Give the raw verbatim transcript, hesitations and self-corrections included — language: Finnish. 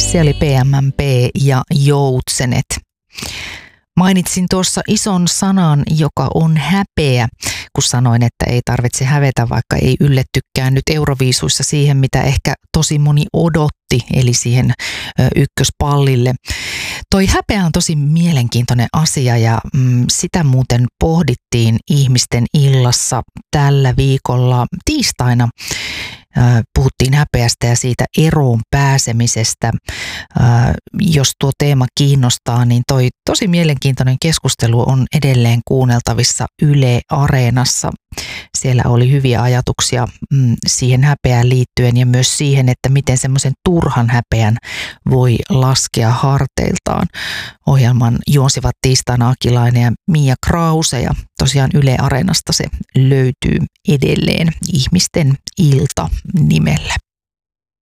Se oli P M M P ja Joutsenet. Mainitsin tuossa ison sanan, joka on häpeä, kun sanoin, että ei tarvitse hävetä, vaikka ei yllettykään nyt Euroviisuissa siihen, mitä ehkä tosi moni odotti, eli siihen ö, ykköspallille. Toi häpeä on tosi mielenkiintoinen asia ja mm, sitä muuten pohdittiin ihmisten illassa tällä viikolla tiistaina. Puhuttiin häpeästä ja siitä eroon pääsemisestä. Jos tuo teema kiinnostaa, niin toi tosi mielenkiintoinen keskustelu on edelleen kuunneltavissa Yle Areenassa. Siellä oli hyviä ajatuksia siihen häpeään liittyen ja myös siihen, että miten semmoisen turhan häpeän voi laskea harteiltaan. Ohjelman juonsivat tiistaina Akilainen ja Mia Krause ja tosiaan Yle Areenasta se löytyy edelleen Ihmisten ilta nimellä.